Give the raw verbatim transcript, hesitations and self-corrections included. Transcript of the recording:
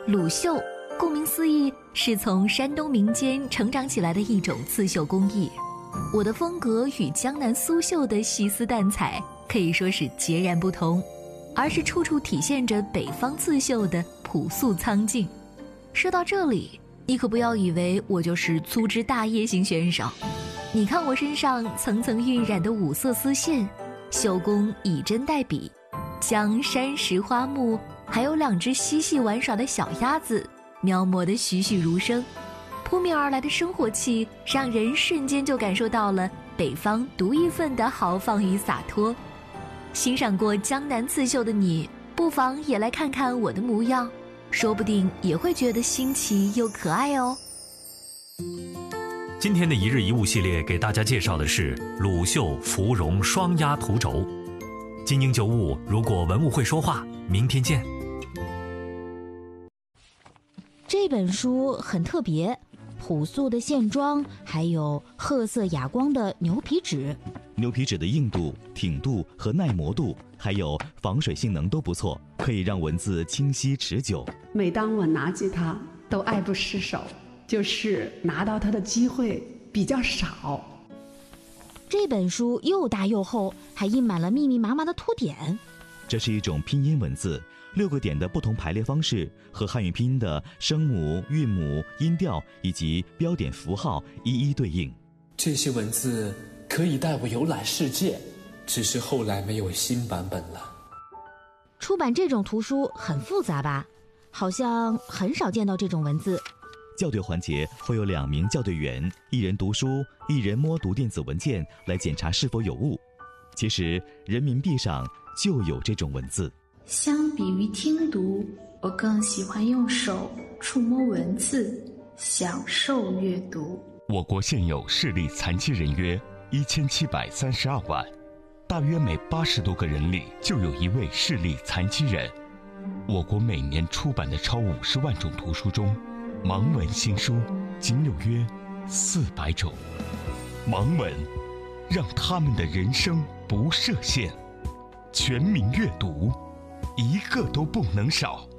鲁绣，顾名思义，是从山东民间成长起来的一种刺绣工艺。我的风格与江南苏绣的细丝淡彩可以说是截然不同，而是处处体现着北方刺绣的朴素苍劲。说到这里，你可不要以为我就是粗枝大叶型选手。你看我身上层层晕染的五色丝线，绣工以针代笔，将山石花木还有两只嬉戏玩耍的小鸭子描摹得栩栩如生。扑面而来的生活气让人瞬间就感受到了北方独一份的豪放与洒脱。欣赏过江南刺绣的你，不妨也来看看我的模样，说不定也会觉得新奇又可爱哦。 今天的一日一物系列给大家介绍的是鲁绣芙蓉双压图轴。金鹰旧物，如果文物会说话，明天见。 这本书很特别，朴素的线装，还有褐色哑光的牛皮纸。 牛皮纸的硬度、挺度和耐磨度，还有防水性能都不错，可以让文字清晰持久。 每当我拿起它，都爱不释手，就是拿到它的机会比较少。 这本书又大又厚，还印满了密密麻麻的凸点。 这是一种拼音文字，六个点的不同排列方式和汉语拼音的声母、韵母、音调以及标点符号一一对应。 这些文字可以带我游览世界，只是后来没有新版本了。 出版这种图书很复杂吧？好像很少见到这种文字。 校对环节会有两名校对员，一人读书，一人摸读电子文件来检查是否有误。其实人民币上就有这种文字。 相比于听读，我更喜欢用手触摸文字，享受阅读。 我国现有视力残疾人约一千七百三十二万，大约每八十多个人里就有一位视力残疾人。我国每年出版的超五十万种图书中，盲文新书仅有约四百种。盲文让他们的人生不设限，全民阅读，一个都不能少。